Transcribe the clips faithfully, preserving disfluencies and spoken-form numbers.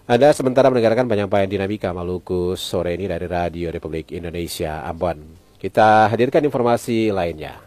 Anda sementara mendengarkan penyampaian dinamika Maluku sore ini dari Radio Republik Indonesia Ambon. Kita hadirkan informasi lainnya.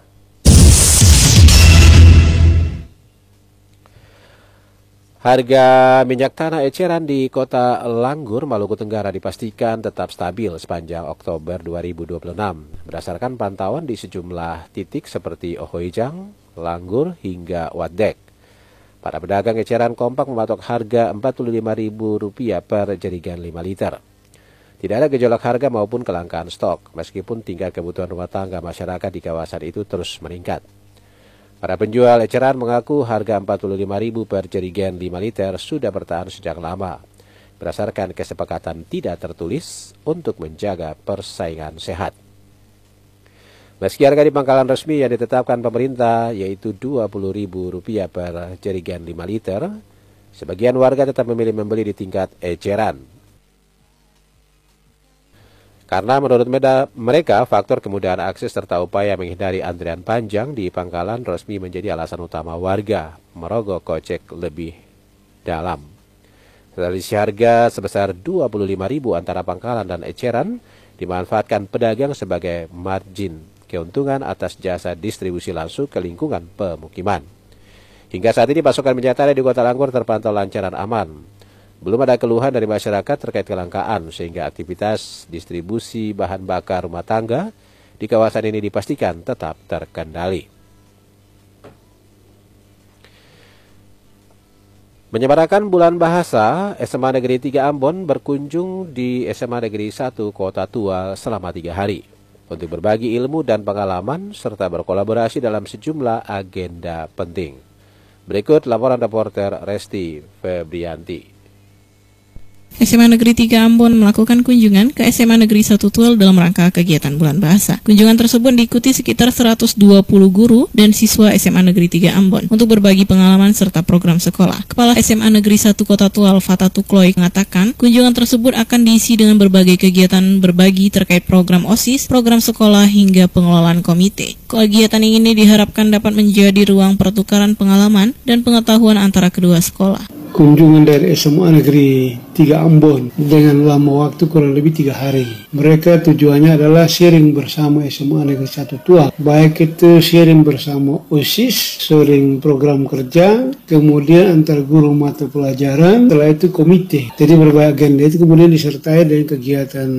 Harga minyak tanah eceran di Kota Langgur, Maluku Tenggara dipastikan tetap stabil sepanjang Oktober dua ribu dua puluh enam. Berdasarkan pantauan di sejumlah titik seperti Ohoijang, Langgur, hingga Wadek. Para pedagang eceran kompak mematok harga empat puluh lima ribu rupiah per jerigen lima liter. Tidak ada gejolak harga maupun kelangkaan stok, meskipun tingkat kebutuhan rumah tangga masyarakat di kawasan itu terus meningkat. Para penjual eceran mengaku harga empat puluh lima ribu per jerigen lima liter sudah bertahan sejak lama, berdasarkan kesepakatan tidak tertulis untuk menjaga persaingan sehat. Meski harga di pangkalan resmi yang ditetapkan pemerintah yaitu dua puluh ribu rupiah per jerigen lima liter, sebagian warga tetap memilih membeli di tingkat eceran. Karena menurut mereka, faktor kemudahan akses serta upaya menghindari antrian panjang di pangkalan resmi menjadi alasan utama warga merogoh kocek lebih dalam. Selisih harga sebesar dua puluh lima ribu antara pangkalan dan eceran dimanfaatkan pedagang sebagai margin keuntungan atas jasa distribusi langsung ke lingkungan pemukiman. Hingga saat ini pasokan minyak tanah di Kota Langgur terpantau lancar dan aman. Belum ada keluhan dari masyarakat terkait kelangkaan, sehingga aktivitas distribusi bahan bakar rumah tangga di kawasan ini dipastikan tetap terkendali. Menyemarakan bulan bahasa, S M A Negeri tiga Ambon berkunjung di S M A Negeri satu Kota Tual selama tiga hari untuk berbagi ilmu dan pengalaman serta berkolaborasi dalam sejumlah agenda penting. Berikut laporan reporter Resti Febrianti. S M A Negeri tiga Ambon melakukan kunjungan ke S M A Negeri satu Tual dalam rangka kegiatan Bulan Bahasa. Kunjungan tersebut diikuti sekitar seratus dua puluh guru dan siswa S M A Negeri tiga Ambon untuk berbagi pengalaman serta program sekolah. Kepala S M A Negeri satu Kota Tual, Fata Tukloy, mengatakan kunjungan tersebut akan diisi dengan berbagai kegiatan berbagi terkait program OSIS, program sekolah hingga pengelolaan komite. Kegiatan ini diharapkan dapat menjadi ruang pertukaran pengalaman dan pengetahuan antara kedua sekolah. Kunjungan dari S M A Negeri tiga Ambon dengan lama waktu kurang lebih tiga hari. Mereka tujuannya adalah sharing bersama S M A Negeri satu Tual. Baik itu sharing bersama OSIS, sharing program kerja, kemudian antar guru mata pelajaran, setelah itu komite. Jadi berbagai agenda itu kemudian disertai dengan kegiatan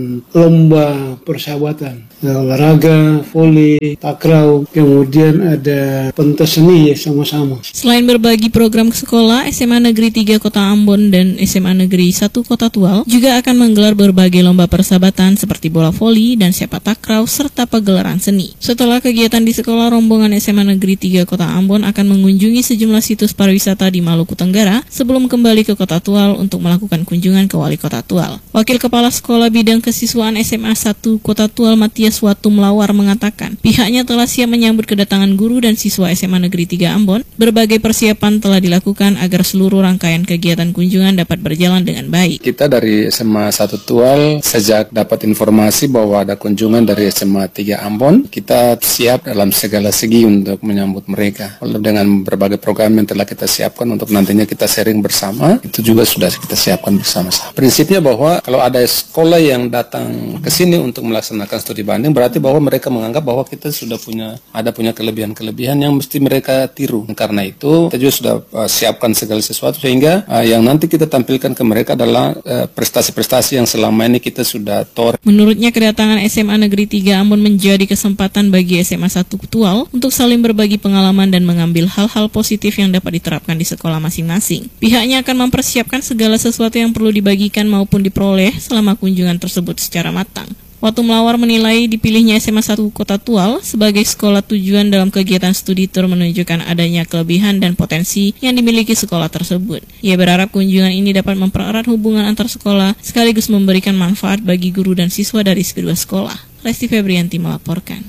lomba persahabatan, olahraga, voli, takraw, kemudian ada pentas seni ya sama-sama. Selain berbagi program sekolah, S M A Negeri tiga Kota Ambon dan S M A Negeri satu Kota Tual juga akan menggelar berbagai lomba persahabatan seperti bola voli dan sepak takraw serta pagelaran seni. Setelah kegiatan di sekolah, rombongan S M A Negeri tiga Kota Ambon akan mengunjungi sejumlah situs pariwisata di Maluku Tenggara sebelum kembali ke Kota Tual untuk melakukan kunjungan ke Wali Kota Tual. Wakil Kepala Sekolah Bidang Kesiswaan S M A satu Kota Tual, Matias Watum Lawar, mengatakan pihaknya telah siap menyambut kedatangan guru dan siswa S M A Negeri tiga Ambon. Berbagai persiapan telah dilakukan agar seluruh rangkaian kegiatan kunjungan dapat berjalan dengan baik. Kita dari S M A satu Tual sejak dapat informasi bahwa ada kunjungan dari S M A tiga Ambon, kita siap dalam segala segi untuk menyambut mereka. Dengan berbagai program yang telah kita siapkan untuk nantinya kita sharing bersama, itu juga sudah kita siapkan bersama-sama. Prinsipnya bahwa kalau ada sekolah yang datang ke sini untuk melaksanakan studi banding, berarti bahwa mereka menganggap bahwa kita sudah punya ada punya kelebihan-kelebihan yang mesti mereka tiru. Karena itu kita juga sudah uh, siapkan segala sesuatu sehingga uh, yang nanti kita tampilkan ke mereka adalah uh, prestasi-prestasi yang selama ini kita sudah toreh. Menurutnya kedatangan S M A Negeri tiga Ambon menjadi kesempatan bagi S M A satu Tual untuk saling berbagi pengalaman dan mengambil hal-hal positif yang dapat diterapkan di sekolah masing-masing. Pihaknya akan mempersiapkan segala sesuatu yang perlu dibagikan maupun diperoleh selama kunjungan tersebut secara matang. Watum Lawar menilai dipilihnya S M A satu Kota Tual sebagai sekolah tujuan dalam kegiatan studi tour menunjukkan adanya kelebihan dan potensi yang dimiliki sekolah tersebut. Ia berharap kunjungan ini dapat mempererat hubungan antar sekolah sekaligus memberikan manfaat bagi guru dan siswa dari kedua sekolah. Resti Febrianti melaporkan.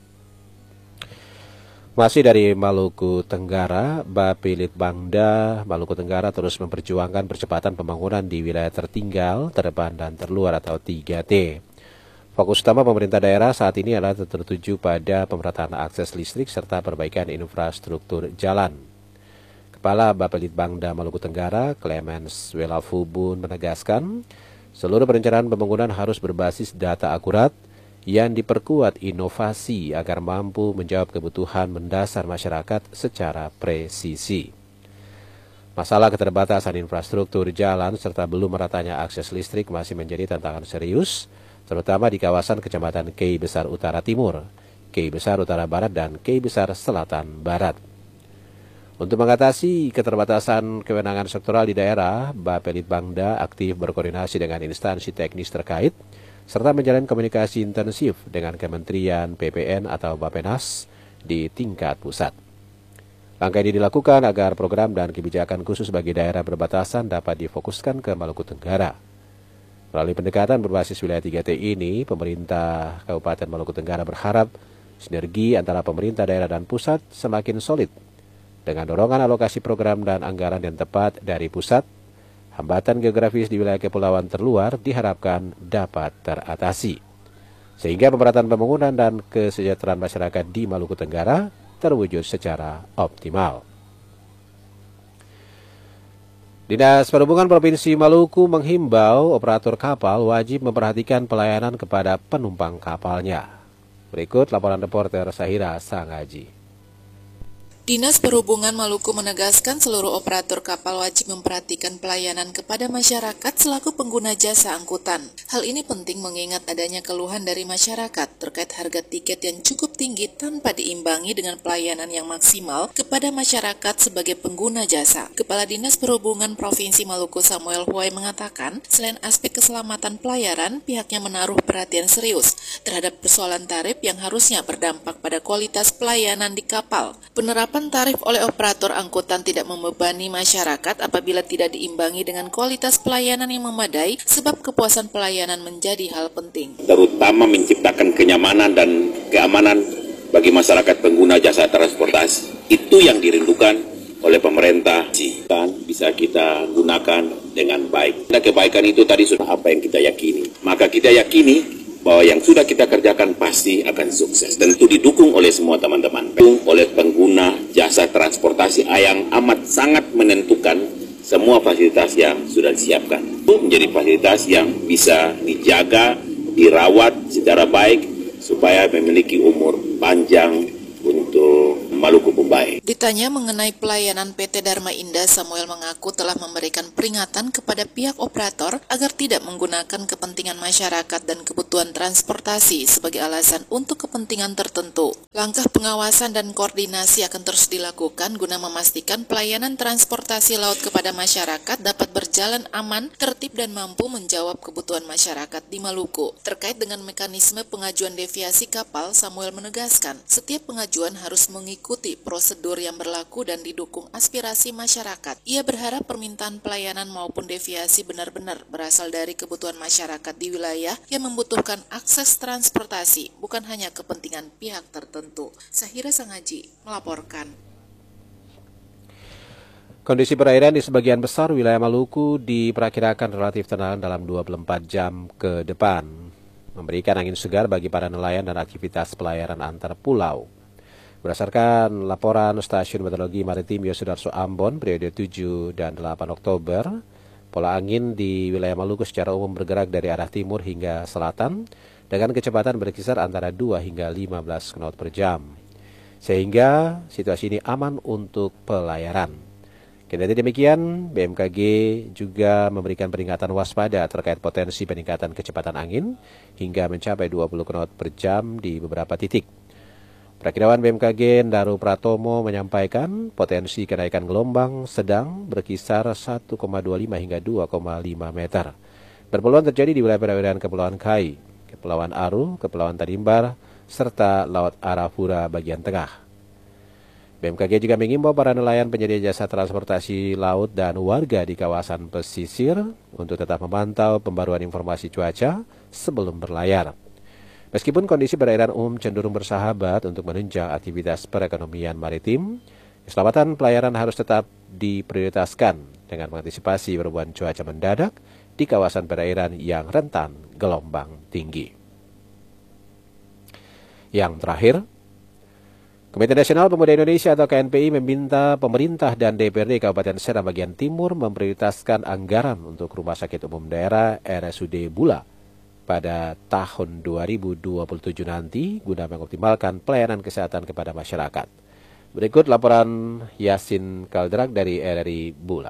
Masih dari Maluku Tenggara, Bapilit Bangda Maluku Tenggara terus memperjuangkan percepatan pembangunan di wilayah tertinggal, terdepan dan terluar atau tiga T. Fokus utama pemerintah daerah saat ini adalah tertuju pada pemerataan akses listrik serta perbaikan infrastruktur jalan. Kepala Bapelitbangda Maluku Tenggara, Clemens Welafubun menegaskan, seluruh perencanaan pembangunan harus berbasis data akurat yang diperkuat inovasi agar mampu menjawab kebutuhan mendasar masyarakat secara presisi. Masalah keterbatasan infrastruktur jalan serta belum meratanya akses listrik masih menjadi tantangan serius, terutama di kawasan Kecamatan Kei Besar Utara Timur, Kei Besar Utara Barat, dan Kei Besar Selatan Barat. Untuk mengatasi keterbatasan kewenangan sektoral di daerah, Bapelitbangda aktif berkoordinasi dengan instansi teknis terkait, serta menjalin komunikasi intensif dengan Kementerian P P N atau Bappenas di tingkat pusat. Langkah ini dilakukan agar program dan kebijakan khusus bagi daerah berbatasan dapat difokuskan ke Maluku Tenggara. Melalui pendekatan berbasis wilayah tiga T ini, pemerintah Kabupaten Maluku Tenggara berharap sinergi antara pemerintah daerah dan pusat semakin solid. Dengan dorongan alokasi program dan anggaran yang tepat dari pusat, hambatan geografis di wilayah kepulauan terluar diharapkan dapat teratasi, sehingga pemerataan pembangunan dan kesejahteraan masyarakat di Maluku Tenggara terwujud secara optimal. Dinas Perhubungan Provinsi Maluku menghimbau operator kapal wajib memperhatikan pelayanan kepada penumpang kapalnya. Berikut laporan reporter Sahira Sangaji. Dinas Perhubungan Maluku menegaskan seluruh operator kapal wajib memperhatikan pelayanan kepada masyarakat selaku pengguna jasa angkutan. Hal ini penting mengingat adanya keluhan dari masyarakat terkait harga tiket yang cukup tinggi tanpa diimbangi dengan pelayanan yang maksimal kepada masyarakat sebagai pengguna jasa. Kepala Dinas Perhubungan Provinsi Maluku Samuel Huai mengatakan, selain aspek keselamatan pelayaran, pihaknya menaruh perhatian serius terhadap persoalan tarif yang harusnya berdampak pada kualitas pelayanan di kapal. Penerapan tarif oleh operator angkutan tidak membebani masyarakat apabila tidak diimbangi dengan kualitas pelayanan yang memadai, sebab kepuasan pelayanan menjadi hal penting. Terutama menciptakan kenyamanan dan keamanan bagi masyarakat pengguna jasa transportasi. Itu yang dirindukan oleh pemerintah dan bisa kita gunakan dengan baik. Dan kebaikan itu tadi sudah apa yang kita yakini. Maka kita yakini bahwa yang sudah kita kerjakan pasti akan sukses. Dan itu didukung oleh semua teman-teman. Didukung oleh pengguna jasa transportasi yang amat sangat menentukan semua fasilitas yang sudah disiapkan. Itu menjadi fasilitas yang bisa dijaga, dirawat secara baik, supaya memiliki umur panjang untuk Maluku Pembaik. Ditanya mengenai pelayanan P T Dharma Indah, Samuel mengaku telah memberikan peringatan kepada pihak operator agar tidak menggunakan kepentingan masyarakat dan kebutuhan transportasi sebagai alasan untuk kepentingan tertentu. Langkah pengawasan dan koordinasi akan terus dilakukan guna memastikan pelayanan transportasi laut kepada masyarakat dapat berjalan aman, tertib dan mampu menjawab kebutuhan masyarakat di Maluku. Terkait dengan mekanisme pengajuan deviasi kapal, Samuel menegaskan setiap pengajuan harus mengikuti prosedur yang berlaku dan didukung aspirasi masyarakat. Ia berharap permintaan pelayanan maupun deviasi benar-benar berasal dari kebutuhan masyarakat di wilayah yang membutuhkan akses transportasi, bukan hanya kepentingan pihak tertentu. Sahira Sangaji melaporkan. Kondisi perairan di sebagian besar wilayah Maluku diperkirakan relatif tenang dalam dua puluh empat jam ke depan, memberikan angin segar bagi para nelayan dan aktivitas pelayaran antar pulau. Berdasarkan laporan Stasiun Meteorologi Maritim Yosudarso Ambon periode tujuh dan delapan Oktober, pola angin di wilayah Maluku secara umum bergerak dari arah timur hingga selatan dengan kecepatan berkisar antara dua hingga lima belas knot per jam. Sehingga situasi ini aman untuk pelayaran. Kendati demikian, B M K G juga memberikan peringatan waspada terkait potensi peningkatan kecepatan angin hingga mencapai dua puluh knot per jam di beberapa titik. Prakirawan B M K G Ndaru Pratomo menyampaikan potensi kenaikan gelombang sedang berkisar satu koma dua lima hingga dua koma lima meter. Berpeluang terjadi di wilayah perairan Kepulauan Kai, Kepulauan Aru, Kepulauan Tanimbar, serta Laut Arafura bagian tengah. B M K G juga mengimbau para nelayan penyedia jasa transportasi laut dan warga di kawasan pesisir untuk tetap memantau pembaruan informasi cuaca sebelum berlayar. Meskipun kondisi perairan umum cenderung bersahabat untuk menunjang aktivitas perekonomian maritim, keselamatan pelayaran harus tetap diprioritaskan dengan mengantisipasi perubahan cuaca mendadak di kawasan perairan yang rentan gelombang tinggi. Yang terakhir, Komite Nasional Pemuda Indonesia atau K N P I meminta pemerintah dan D P R D Kabupaten Seram bagian Timur memprioritaskan anggaran untuk Rumah Sakit Umum Daerah R S U D Bula pada tahun dua ribu dua puluh tujuh nanti guna mengoptimalkan pelayanan kesehatan kepada masyarakat. Berikut laporan Yasin Kaldrak dari R R I Bula.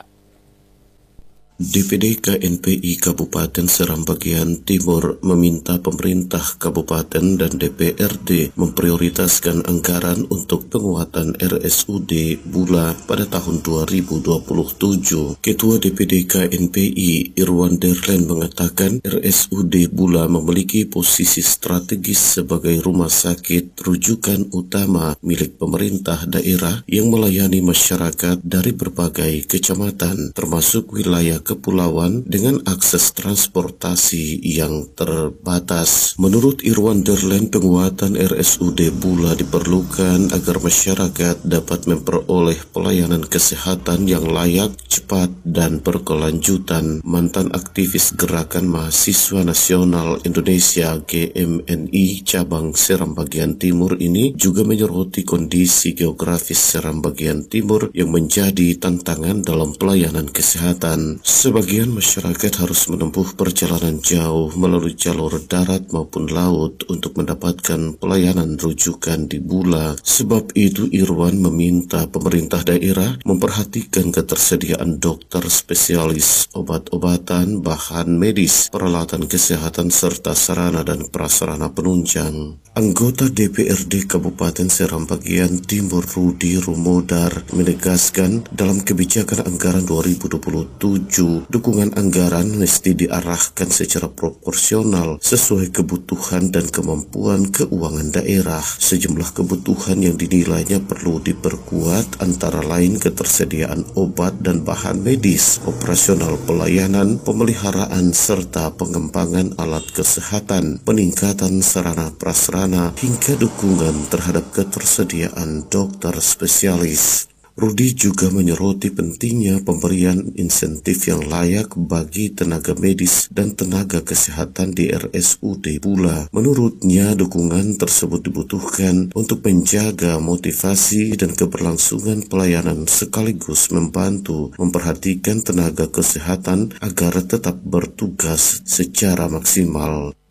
D P D K N P I Kabupaten Seram bagian Timur meminta pemerintah kabupaten dan D P R D memprioritaskan anggaran untuk penguatan R S U D Bula pada tahun dua ribu dua puluh tujuh. Ketua D P D K N P I Irwan Derlen mengatakan R S U D Bula memiliki posisi strategis sebagai rumah sakit rujukan utama milik pemerintah daerah yang melayani masyarakat dari berbagai kecamatan termasuk wilayah kepulauan dengan akses transportasi yang terbatas. Menurut Irwan Derlen, penguatan R S U D Bula diperlukan agar masyarakat dapat memperoleh pelayanan kesehatan yang layak, cepat, dan berkelanjutan. Mantan aktivis Gerakan Mahasiswa Nasional Indonesia G M N I cabang Seram bagian Timur ini juga menyoroti kondisi geografis Seram bagian Timur yang menjadi tantangan dalam pelayanan kesehatan. Sebagian masyarakat harus menempuh perjalanan jauh melalui jalur darat maupun laut untuk mendapatkan pelayanan rujukan di Bula. Sebab itu Irwan meminta pemerintah daerah memperhatikan ketersediaan dokter spesialis, obat-obatan, bahan medis, peralatan kesehatan, serta sarana dan prasarana penunjang. Anggota D P R D Kabupaten Seram bagian Timur Rudi Rumodar menegaskan dalam kebijakan anggaran dua ribu dua puluh tujuh, dukungan anggaran mesti diarahkan secara proporsional sesuai kebutuhan dan kemampuan keuangan daerah. Sejumlah kebutuhan yang dinilainya perlu diperkuat antara lain ketersediaan obat dan bahan medis, operasional pelayanan, pemeliharaan, serta pengembangan alat kesehatan, peningkatan sarana prasarana, hingga dukungan terhadap ketersediaan dokter spesialis. Rudi juga menyoroti pentingnya pemberian insentif yang layak bagi tenaga medis dan tenaga kesehatan di R S U D Bula. Menurutnya, dukungan tersebut dibutuhkan untuk menjaga motivasi dan keberlangsungan pelayanan sekaligus membantu memperhatikan tenaga kesehatan agar tetap bertugas secara maksimal.